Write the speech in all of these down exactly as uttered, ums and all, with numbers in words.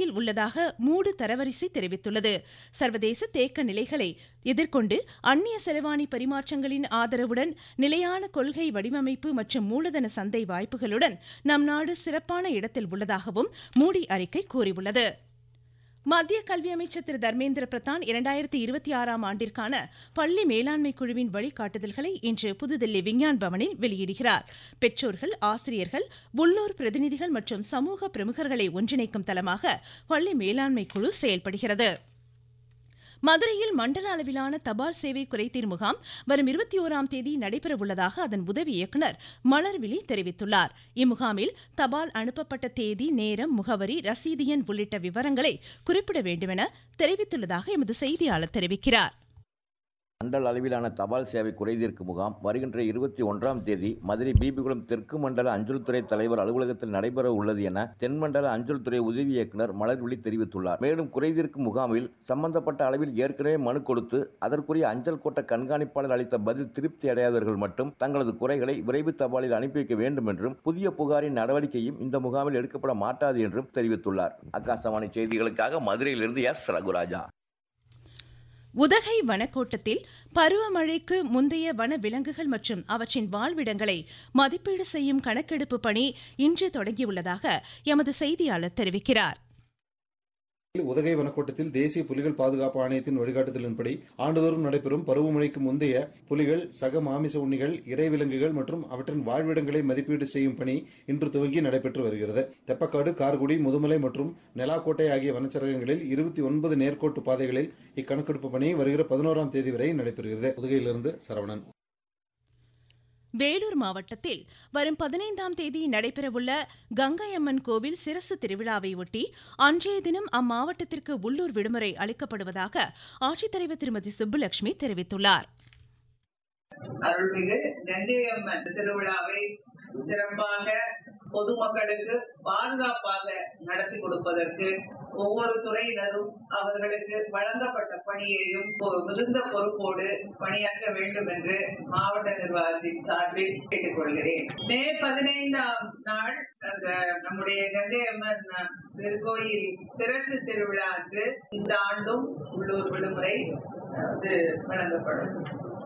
நிலையில் உள்ளதாக மூடு தரவரிசை தெரிவித்துள்ளது. சர்வதேச தேக்க நிலைகளை எதிர்கொண்டு அந்நிய செலவாணி பரிமாற்றங்களின் ஆதரவுடன் நிலையான கொள்கை வடிவமைப்பு மற்றும் மூலதன சந்தை வாய்ப்புகளுடன் நம் நாடு சிறப்பான இடத்தில் உள்ளதாகவும் மூடி அறிக்கை கூறியுள்ளது. மத்திய கல்வி அமைச்சர் திரு தர்மேந்திர பிரதான் இரண்டாயிரத்தி இருபத்தி ஆறாம் ஆண்டிற்கான பள்ளி மேலாண்மை குழுவின் வழிகாட்டுதல்களை இன்று புதுதில்லி விஞ்ஞான் பவனில் வெளியிடுகிறார். பெற்றோர்கள், ஆசிரியர்கள், உள்ளூர் பிரதிநிதிகள் மற்றும் சமூக பிரமுகர்களை ஒன்றிணைக்கும் தளமாக பள்ளி மேலாண்மை குழு செயல்படுகிறது. மதுரையில் மண்டல அளவிலான தபால் சேவை குறைதீர் முகாம் வரும் இருபத்தி ஓராம் தேதி நடைபெறவுள்ளதாக அதன் உதவி இயக்குநர் மலர்விழி தெரிவித்துள்ளார். இம்முகாமில் தபால் அனுப்பப்பட்ட தேதி, நேரம், முகவரி, ரசீது எண் உள்ளிட்ட விவரங்களை குறிப்பிட வேண்டுமென தெரிவித்துள்ளதாக எமது செய்தியாளர் தெரிவிக்கிறார். மண்டல அளவிலான தபால் சேவை குறைதீர்க்கு முகாம் வருகின்ற இருபத்தி ஒன்றாம் தேதி மதுரை பிபிகுளம் தெற்கு மண்டல அஞ்சல் துறை தலைவர் அலுவலகத்தில் நடைபெற உள்ளது என தென்மண்டல அஞ்சல் துறை உதவி இயக்குநர் மலர்விழி தெரிவித்துள்ளார். மேலும் குறைதீர்க்கு முகாமில் சம்பந்தப்பட்ட அளவில் ஏற்கனவே மனு கொடுத்து அதற்குரிய அஞ்சல் கோட்ட கண்காணிப்பாளர் அளித்த பதில் திருப்தி அடையாதவர்கள் மட்டும் தங்களது குறைகளை விரைவு தபாலில் அனுப்பி வைக்க வேண்டும் என்றும் புதிய புகாரின் நடவடிக்கையும் இந்த முகாமில் எடுக்கப்பட மாட்டாது என்றும் தெரிவித்துள்ளார். ஆகாசவாணி செய்திகளுக்காக மதுரையிலிருந்து எஸ் ரகுராஜா. உதகை வனக்கோட்டத்தில் பருவமழைக்கு முந்தைய வன விலங்குகள் மற்றும் அவற்றின் வாழ்விடங்களை மதிப்பீடு செய்யும் கணக்கெடுப்பு பணி இன்று தொடங்கியுள்ளதாக எமது செய்தியாளர் தெரிவிக்கிறார். உதகை வனக்கோட்டத்தில் தேசிய புலிகள் பாதுகாப்பு ஆணையத்தின் வழிகாட்டுதலின்படி ஆண்டுதோறும் நடைபெறும் பருவமழைக்கு முந்தைய புலிகள், சக மாமிச உண்ணிகள், இறை விலங்குகள் மற்றும் அவற்றின் வாழ்விடங்களை மதிப்பீடு செய்யும் பணி இன்று துவங்கி நடைபெற்று வருகிறது. தெப்பக்காடு, கார்குடி, முதுமலை மற்றும் நெலாக்கோட்டை ஆகிய வனச்சரகங்களில் இருபத்தி ஒன்பது நேர்கோட்டு பாதைகளில் இக்கணக்கெடுப்பு பணி வருகிற பதினோராம் தேதி வரை நடைபெறுகிறது. உதகையிலிருந்து சரவணன். வேலூர் மாவட்டத்தில் வரும் பதினைந்தாம் தேதி நடைபெறவுள்ள கங்கை அம்மன் கோவில் சிரசு திருவிழாவை ஒட்டி அன்றைய தினம் அம்மாவட்டத்திற்கு உள்ளூர் விடுமுறை அளிக்கப்படுவதாக ஆட்சித்தலைவர் திருமதி சுப்புலட்சுமி தெரிவித்துள்ளார். அருள்மிகு கங்கை அம்மன் திருவிழாவை சிறப்பாக பொதுமக்களுக்கு பாதுகாப்பாக நடத்தி கொடுப்பதற்கு ஒவ்வொரு துறையினரும் அவர்களுக்கு வழங்கப்பட்ட பணியையும் மிகுந்த பொறுப்போடு பணியாற்ற வேண்டும் என்று மாவட்ட நிர்வாகத்தின் சார்பில் கேட்டுக்கொள்கிறேன். மே பதினைந்தாம் நாள் அந்த நம்முடைய கங்கை அம்மன் திருக்கோயில் சிறப்பு திருவிழா அன்று இந்த ஆண்டும் உள்ளூர் விடுமுறை வழங்கப்படும்.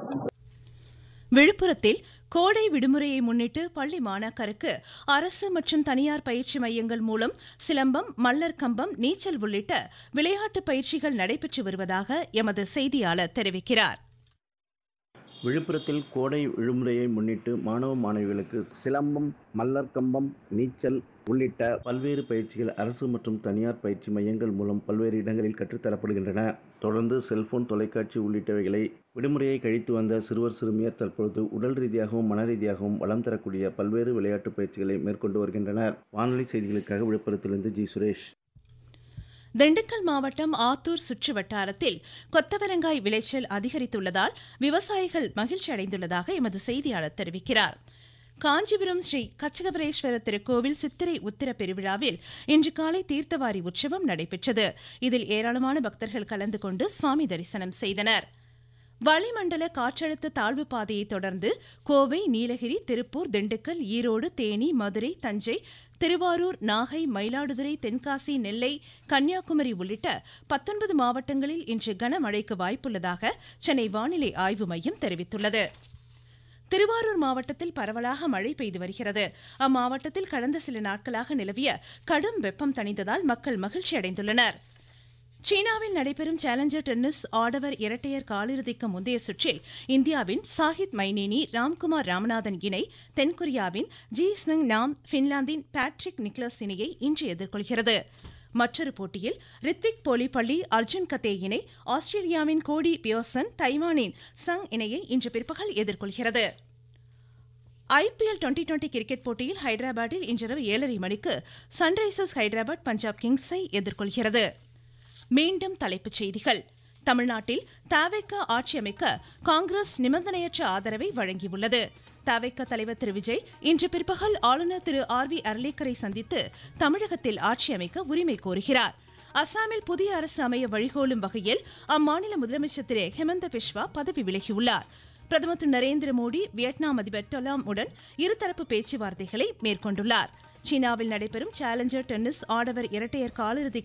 விழுப்புரத்தில் கோடை விடுமுறையை முன்னிட்டு பள்ளி மாணாக்கருக்கு அரசு மற்றும் தனியார் பயிற்சி மையங்கள் மூலம் சிலம்பம், மல்லர் கம்பம், நீச்சல் உள்ளிட்ட விளையாட்டு பயிற்சிகள் நடைபெற்று வருவதாக எமது செய்தியாளர் தெரிவிக்கிறார். விழுப்புரத்தில் கோடை விடுமுறையை முன்னிட்டு மாணவ மாணவிகளுக்கு சிலம்பம், மல்லர் கம்பம், நீச்சல் உள்ளிட்ட பல்வேறு பயிற்சிகள் அரசு மற்றும் தனியார் பயிற்சி மையங்கள் மூலம் பல்வேறு இடங்களில் கற்றுத்தரப்படுகின்றன. தொடர்ந்து செல்போன், தொலைக்காட்சி உள்ளிட்டவைகளை விடுமுறையை கழித்து வந்த சிறுவர் சிறுமியர் தற்பொழுது உடல் ரீதியாகவும் மன ரீதியாகவும் வளம் தரக்கூடிய பல்வேறு விளையாட்டு பயிற்சிகளை மேற்கொண்டு வருகின்றனர். வானொலி செய்திகளுக்காக விழுப்புரத்திலிருந்து ஜி சுரேஷ். திண்டுக்கல் மாவட்டம் ஆத்தூர் சுற்று வட்டாரத்தில் கொத்தவரங்காய் விளைச்சல் அதிகரித்துள்ளதால் விவசாயிகள் மகிழ்ச்சி அடைந்துள்ளதாக எமது செய்தியாளர் தெரிவிக்கிறார். காஞ்சிபுரம் ஸ்ரீ கச்சகபரேஸ்வரர் திருக்கோவில் சித்திரை உத்திர பெருவிழாவில் இன்று காலை தீர்த்தவாரி உற்சவம் நடைபெற்றது. இதில் ஏராளமான பக்தர்கள் கலந்து கொண்டு சுவாமி தரிசனம் செய்தனர். வளிமண்டல காற்றழுத்த தாழ்வு பாதையை தொடர்ந்து கோவை, நீலகிரி, திருப்பூர், திண்டுக்கல், ஈரோடு, தேனி, மதுரை, தஞ்சை, திருவாரூர், நாகை, மயிலாடுதுறை, தென்காசி, நெல்லை, கன்னியாகுமரி உள்ளிட்ட பத்தொன்பது மாவட்டங்களில் இன்று கனமழைக்கு வாய்ப்புள்ளதாக சென்னை வானிலை ஆய்வு மையம் தெரிவித்துள்ளது. திருவாரூர் மாவட்டத்தில் பரவலாக மழை பெய்து வருகிறது. அம்மாவட்டத்தில் கடந்த சில நாட்களாக நிலவிய கடும் வெப்பம் தணிந்ததால் மக்கள் மகிழ்ச்சி அடைந்துள்ளனர். சீனாவில் நடைபெறும் சேலஞ்சர் டென்னிஸ் ஆடவர் இரட்டையர் காலிறுதிக்கு முந்தைய சுற்றில் இந்தியாவின் சாஹித் மைனேனி, ராம்குமார் ராமநாதன் இணை தென்கொரியாவின் ஜி ஸ்னங் நாம், பின்லாந்தின் பேட்ரிக் நிக்லஸ் இணையை இன்று எதிர்கொள்கிறது. மற்றொரு போட்டியில் ரித்விக் போலிப்பள்ளி, அர்ஜுன் கத்தே இணை ஆஸ்திரேலியாவின் கோடி பியோசன், தைவானின் சங் இணையை இன்று பிற்பகல் எதிர்கொள்கிறது. ஐபிஎல் டுவெண்டி டுவெண்டி கிரிக்கெட் போட்டியில் ஹைதராபாத்தில் இன்றிரவு ஏழரை மணிக்கு சன்ரைசர்ஸ் ஹைதராபாத் பஞ்சாப் கிங்ஸை எதிர்கொள்கிறது. மீண்டும் தலைப்புச் செய்திகள். தமிழ்நாட்டில் தவேக ஆட்சி அமைக்க காங்கிரஸ் நிபந்தனையற்ற ஆதரவை வழங்கியுள்ளது. தவேக தலைவர் திரு விஜய் இன்று பிற்பகல் ஆளுநர் திரு ஆர் வி அர்லேக்கரை சந்தித்து தமிழகத்தில் ஆட்சி அமைக்க உரிமை கோருகிறார். அசாமில் புதிய அரசு அமைய வழிகோலும் வகையில் அம்மாநில முதலமைச்சர் திரு ஹிமந்த பிஸ்வா பதவி விலகியுள்ளார். பிரதமர் திரு நரேந்திர மோடி வியட்நாம் அதிபர் டொலாம் உடன் இருதரப்பு பேச்சுவார்த்தைகளை மேற்கொண்டுள்ளார். சீனாவில் நடைபெறும் சேலஞ்சர் டென்னிஸ் ஆடவர் இரட்டையர் காலிறுதிக்கு